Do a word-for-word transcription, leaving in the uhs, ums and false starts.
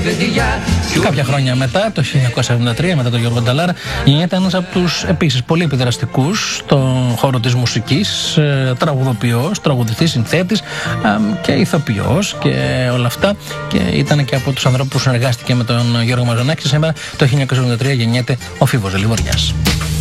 Κάποια χρόνια μετά, το χίλια εννιακόσια εβδομήντα τρία, μετά τον Γιώργο Νταλάρα, γεννιέται ένας από τους επίσης πολύ επιδραστικούς στον χώρο της μουσικής, τραγουδοποιός, τραγουδιστής, συνθέτης και ηθοποιός και όλα αυτά. Και ήταν και από τους ανθρώπους που συνεργάστηκε με τον Γιώργο Μαζονάκη. Σήμερα, το χίλια εννιακόσια εβδομήντα τρία, γεννιέται ο Φίβος Δελιβοριάς.